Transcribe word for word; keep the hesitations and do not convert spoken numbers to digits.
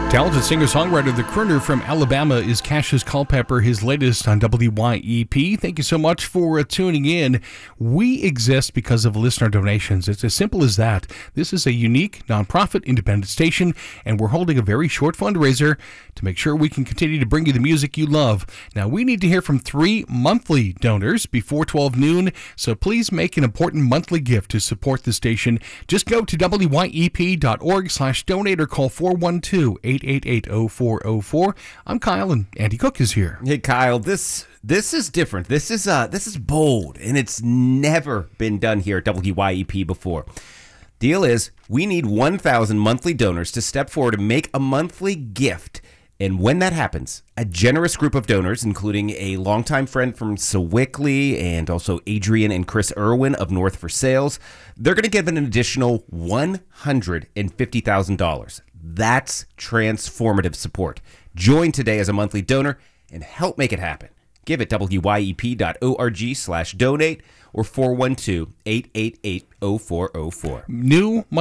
Talented singer-songwriter, the crooner from Alabama is Cassius Culpepper, his latest on W Y E P. Thank you so much for uh, tuning in. We exist because of listener donations. It's as simple as that. This is a unique, nonprofit, independent station, and we're holding a very short fundraiser to make sure we can continue to bring you the music you love. Now, we need to hear from three monthly donors before twelve noon, so please make an important monthly gift to support the station. Just go to W Y E P dot org slash donate or call four one two, eight eight eight, oh four oh four. I'm Kyle, and Andy Cook is here. Hey, Kyle, this this is different. This is uh this is bold, and it's never been done here at W Y E P before. Deal is, we need one thousand monthly donors to step forward and make a monthly gift. And when that happens, a generous group of donors, including a longtime friend from Sewickley and also Adrian and Chris Irwin of North for Sales, they're going to give an additional one hundred fifty thousand dollars. That's transformative support. Join today as a monthly donor and help make it happen. Give at W Y E P dot org slash donate or four one two, eight eight eight, oh four oh four. New